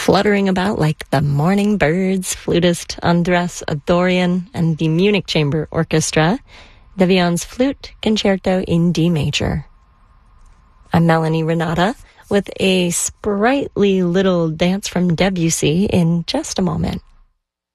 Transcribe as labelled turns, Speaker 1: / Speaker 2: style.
Speaker 1: Fluttering about like the morning birds, flutist Andras Adorian and the Munich Chamber Orchestra, De Vion's Flute Concerto in D major. I'm Melanie Renata with a sprightly little dance from Debussy in just a moment.